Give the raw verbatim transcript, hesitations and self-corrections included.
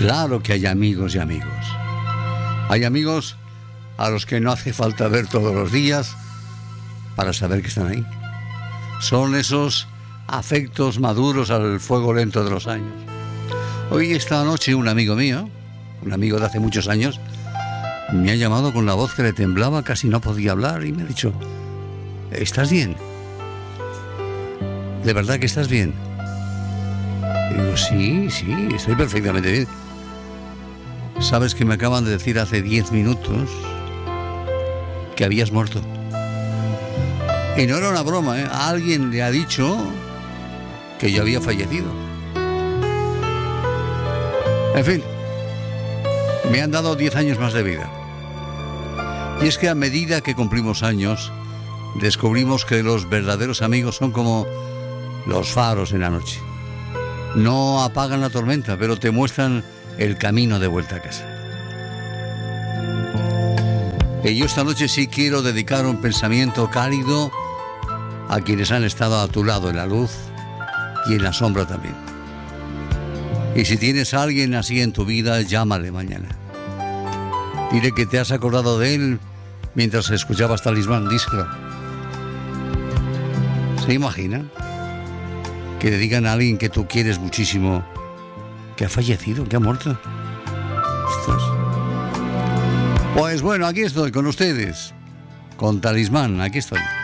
Claro que hay amigos y amigos. Hay amigos a los que no hace falta ver todos los días para saber que están ahí. Son esos afectos maduros al fuego lento de los años. Hoy, esta noche, un amigo mío, un amigo de hace muchos años, me ha llamado con la voz que le temblaba, casi no podía hablar, y me ha dicho: ¿estás bien? ¿De verdad que estás bien? Y digo: sí, sí, estoy perfectamente bien. ¿Sabes que me acaban de decir hace diez minutos que habías muerto? Y no era una broma, ¿eh? Alguien le ha dicho que yo había fallecido. En fin, me han dado diez años más de vida. Y es que a medida que cumplimos años, descubrimos que los verdaderos amigos son como los faros en la noche. No apagan la tormenta, pero te muestran el camino de vuelta a casa. Y yo esta noche sí quiero dedicar un pensamiento cálido a quienes han estado a tu lado en la luz y en la sombra también. Y si tienes a alguien así en tu vida, llámale mañana. Dile que te has acordado de él mientras escuchabas Talismán, díselo. ¿Se imaginan que le digan a alguien que tú quieres muchísimo que ha fallecido, que ha muerto? Ostras. Pues bueno, aquí estoy con ustedes, con Talismán, aquí estoy.